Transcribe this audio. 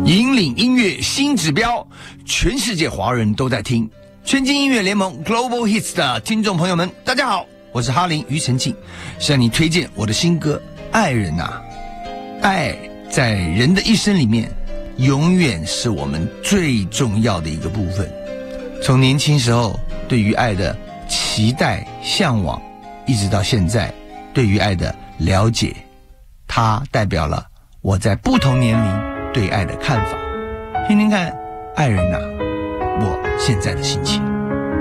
引领音乐新指标，全世界华人都在听。全境音乐联盟 Global Hits 的听众朋友们，大家好，我是哈林庾澄庆，向你推荐我的新歌《爱人啊》。爱在人的一生里面，永远是我们最重要的一个部分。从年轻时候对于爱的期待、向往，一直到现在对于爱的了解，它代表了我在不同年龄对爱的看法。听听看，爱人啊，我现在的心情。